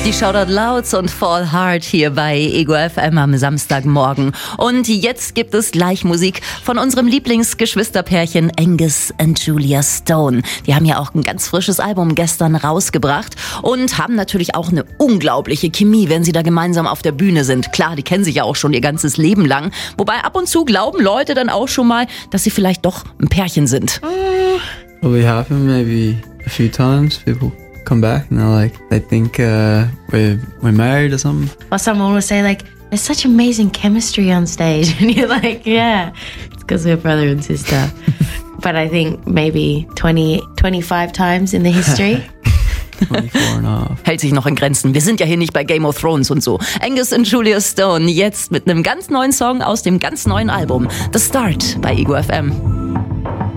Die Shoutout Louds und Fall Hard hier bei Ego FM am Samstagmorgen. Und jetzt gibt es gleich Musik von unserem Lieblingsgeschwisterpärchen Angus und Julia Stone. Die haben ja auch ein ganz frisches Album gestern rausgebracht und haben natürlich auch eine unglaubliche Chemie, wenn sie da gemeinsam auf der Bühne sind. Klar, die kennen sich ja auch schon ihr ganzes Leben lang. Wobei ab und zu glauben Leute dann auch schon mal, dass sie vielleicht doch ein Pärchen sind. Well, we happen maybe a few times. People come back and they think we're married or something. Or someone will say like, there's such amazing chemistry on stage. And you're like, yeah, it's because we're brother and sister. But I think maybe 25 times in the history. 24.5. Hält sich noch in Grenzen. Wir sind ja hier nicht bei Game of Thrones und so. Angus und Julia Stone jetzt mit einem ganz neuen Song aus dem ganz neuen Album The Start bei Ego FM.